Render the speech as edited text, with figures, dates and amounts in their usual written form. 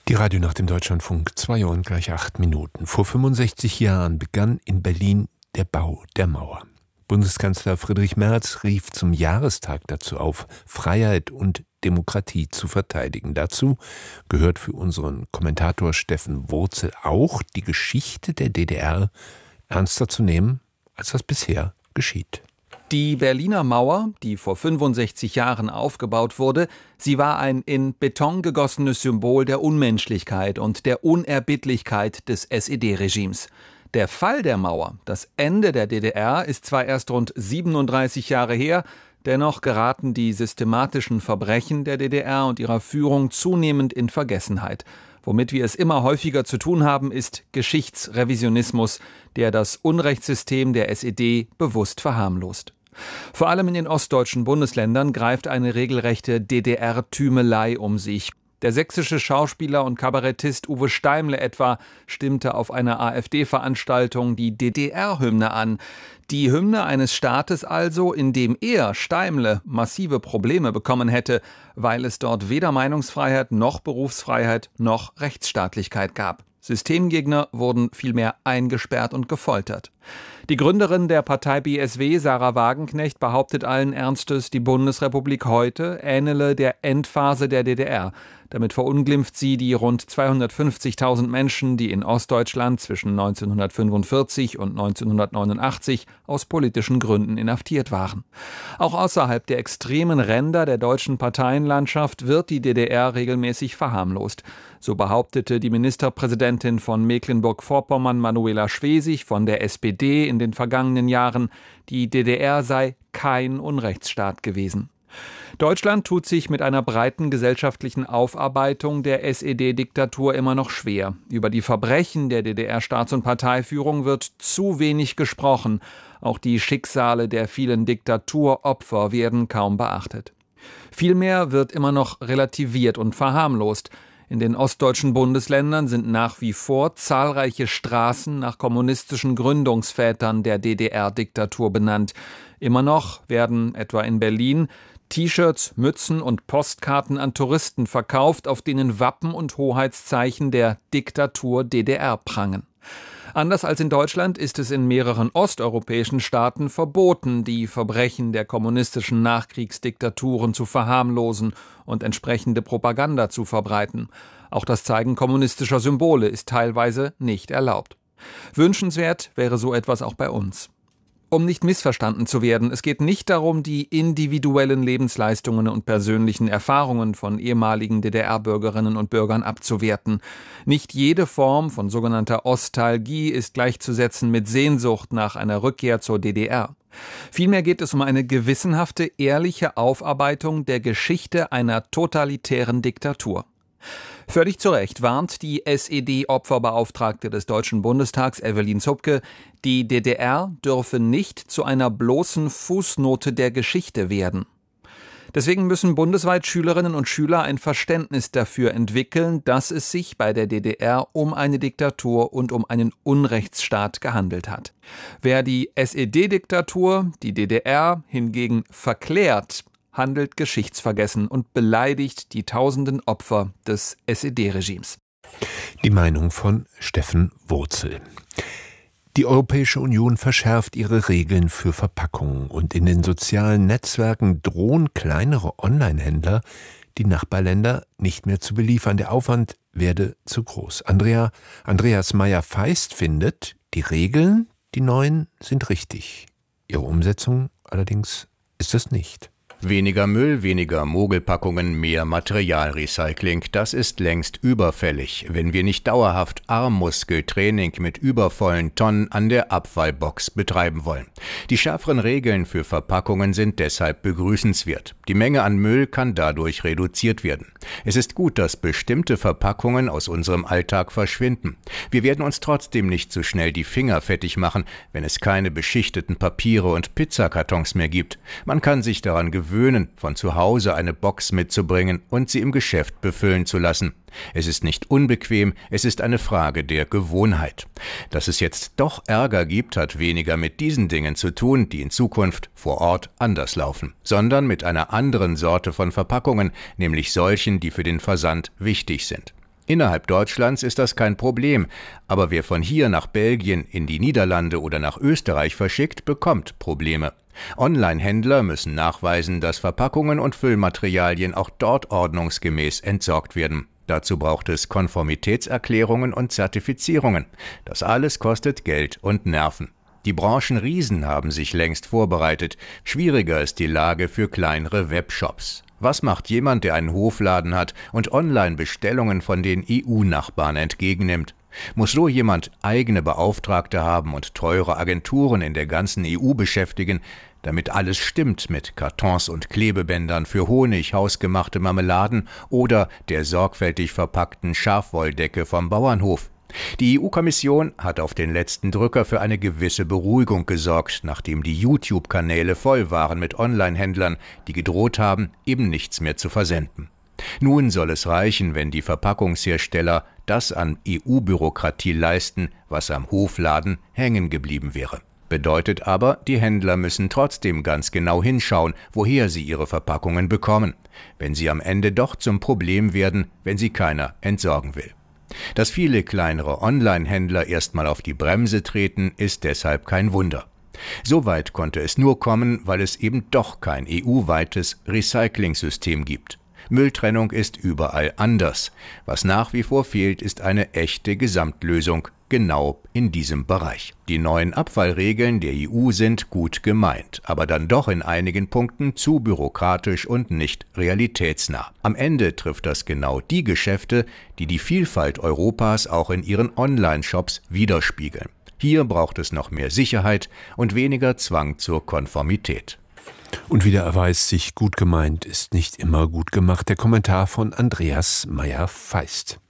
Die Radio nach dem Deutschlandfunk, 2:08. Vor 65 Jahren begann in Berlin der Bau der Mauer. Bundeskanzler Friedrich Merz rief zum Jahrestag dazu auf, Freiheit und Demokratie zu verteidigen. Dazu gehört für unseren Kommentator Steffen Wurzel auch, die Geschichte der DDR ernster zu nehmen, als das bisher geschieht. Die Berliner Mauer, die vor 65 Jahren aufgebaut wurde, sie war ein in Beton gegossenes Symbol der Unmenschlichkeit und der Unerbittlichkeit des SED-Regimes. Der Fall der Mauer, das Ende der DDR, ist zwar erst rund 37 Jahre her, dennoch geraten die systematischen Verbrechen der DDR und ihrer Führung zunehmend in Vergessenheit. Womit wir es immer häufiger zu tun haben, ist Geschichtsrevisionismus, der das Unrechtssystem der SED bewusst verharmlost. Vor allem in den ostdeutschen Bundesländern greift eine regelrechte DDR-Tümelei um sich. Der sächsische Schauspieler und Kabarettist Uwe Steimle etwa stimmte auf einer AfD-Veranstaltung die DDR-Hymne an. Die Hymne eines Staates also, in dem er, Steimle, massive Probleme bekommen hätte, weil es dort weder Meinungsfreiheit noch Berufsfreiheit noch Rechtsstaatlichkeit gab. Systemgegner wurden vielmehr eingesperrt und gefoltert. Die Gründerin der Partei BSW, Sarah Wagenknecht, behauptet allen Ernstes, die Bundesrepublik heute ähnele der Endphase der DDR. Damit verunglimpft sie die rund 250.000 Menschen, die in Ostdeutschland zwischen 1945 und 1989 aus politischen Gründen inhaftiert waren. Auch außerhalb der extremen Ränder der deutschen Parteienlandschaft wird die DDR regelmäßig verharmlost. So behauptete die Ministerpräsidentin von Mecklenburg-Vorpommern, Manuela Schwesig, von der SPD in den vergangenen Jahren, die DDR sei kein Unrechtsstaat gewesen. Deutschland tut sich mit einer breiten gesellschaftlichen Aufarbeitung der SED-Diktatur immer noch schwer. Über die Verbrechen der DDR-Staats- und Parteiführung wird zu wenig gesprochen. Auch die Schicksale der vielen Diktaturopfer werden kaum beachtet. Vielmehr wird immer noch relativiert und verharmlost. In den ostdeutschen Bundesländern sind nach wie vor zahlreiche Straßen nach kommunistischen Gründungsvätern der DDR-Diktatur benannt. Immer noch werden etwa in Berlin T-Shirts, Mützen und Postkarten an Touristen verkauft, auf denen Wappen und Hoheitszeichen der Diktatur DDR prangen. Anders als in Deutschland ist es in mehreren osteuropäischen Staaten verboten, die Verbrechen der kommunistischen Nachkriegsdiktaturen zu verharmlosen und entsprechende Propaganda zu verbreiten. Auch das Zeigen kommunistischer Symbole ist teilweise nicht erlaubt. Wünschenswert wäre so etwas auch bei uns. Um nicht missverstanden zu werden, es geht nicht darum, die individuellen Lebensleistungen und persönlichen Erfahrungen von ehemaligen DDR-Bürgerinnen und Bürgern abzuwerten. Nicht jede Form von sogenannter Ostalgie ist gleichzusetzen mit Sehnsucht nach einer Rückkehr zur DDR. Vielmehr geht es um eine gewissenhafte, ehrliche Aufarbeitung der Geschichte einer totalitären Diktatur. Völlig zu Recht warnt die SED-Opferbeauftragte des Deutschen Bundestags, Evelyn Zupke, die DDR dürfe nicht zu einer bloßen Fußnote der Geschichte werden. Deswegen müssen bundesweit Schülerinnen und Schüler ein Verständnis dafür entwickeln, dass es sich bei der DDR um eine Diktatur und um einen Unrechtsstaat gehandelt hat. Wer die SED-Diktatur, die DDR, hingegen verklärt, handelt geschichtsvergessen und beleidigt die tausenden Opfer des SED-Regimes. Die Meinung von Steffen Wurzel. Die Europäische Union verschärft ihre Regeln für Verpackungen und in den sozialen Netzwerken drohen kleinere Online-Händler, die Nachbarländer nicht mehr zu beliefern. Der Aufwand werde zu groß. Andreas Meyer-Feist findet, die Regeln, die neuen, sind richtig. Ihre Umsetzung allerdings ist es nicht. Weniger Müll, weniger Mogelpackungen, mehr Materialrecycling, das ist längst überfällig, wenn wir nicht dauerhaft Armmuskeltraining mit übervollen Tonnen an der Abfallbox betreiben wollen. Die schärferen Regeln für Verpackungen sind deshalb begrüßenswert. Die Menge an Müll kann dadurch reduziert werden. Es ist gut, dass bestimmte Verpackungen aus unserem Alltag verschwinden. Wir werden uns trotzdem nicht so schnell die Finger fettig machen, wenn es keine beschichteten Papiere und Pizzakartons mehr gibt. Man kann sich daran gewöhnen, von zu Hause eine Box mitzubringen und sie im Geschäft befüllen zu lassen. Es ist nicht unbequem, es ist eine Frage der Gewohnheit. Dass es jetzt doch Ärger gibt, hat weniger mit diesen Dingen zu tun, die in Zukunft vor Ort anders laufen, sondern mit einer anderen Sorte von Verpackungen, nämlich solchen, die für den Versand wichtig sind. Innerhalb Deutschlands ist das kein Problem, aber wer von hier nach Belgien, in die Niederlande oder nach Österreich verschickt, bekommt Probleme. Online-Händler müssen nachweisen, dass Verpackungen und Füllmaterialien auch dort ordnungsgemäß entsorgt werden. Dazu braucht es Konformitätserklärungen und Zertifizierungen. Das alles kostet Geld und Nerven. Die Branchenriesen haben sich längst vorbereitet. Schwieriger ist die Lage für kleinere Webshops. Was macht jemand, der einen Hofladen hat und Online-Bestellungen von den EU-Nachbarn entgegennimmt? Muss so jemand eigene Beauftragte haben und teure Agenturen in der ganzen EU beschäftigen, damit alles stimmt mit Kartons und Klebebändern für Honig, hausgemachte Marmeladen oder der sorgfältig verpackten Schafwolldecke vom Bauernhof? Die EU-Kommission hat auf den letzten Drücker für eine gewisse Beruhigung gesorgt, nachdem die YouTube-Kanäle voll waren mit Online-Händlern, die gedroht haben, eben nichts mehr zu versenden. Nun soll es reichen, wenn die Verpackungshersteller das an EU-Bürokratie leisten, was am Hofladen hängen geblieben wäre. Bedeutet aber, die Händler müssen trotzdem ganz genau hinschauen, woher sie ihre Verpackungen bekommen, wenn sie am Ende doch zum Problem werden, wenn sie keiner entsorgen will. Dass viele kleinere Online-Händler erstmal auf die Bremse treten, ist deshalb kein Wunder. Soweit konnte es nur kommen, weil es eben doch kein EU-weites Recycling-System gibt. Mülltrennung ist überall anders. Was nach wie vor fehlt, ist eine echte Gesamtlösung, genau in diesem Bereich. Die neuen Abfallregeln der EU sind gut gemeint, aber dann doch in einigen Punkten zu bürokratisch und nicht realitätsnah. Am Ende trifft das genau die Geschäfte, die die Vielfalt Europas auch in ihren Online-Shops widerspiegeln. Hier braucht es noch mehr Sicherheit und weniger Zwang zur Konformität. Und wieder erweist sich, gut gemeint ist nicht immer gut gemacht. Der Kommentar von Andreas Meyer-Feist.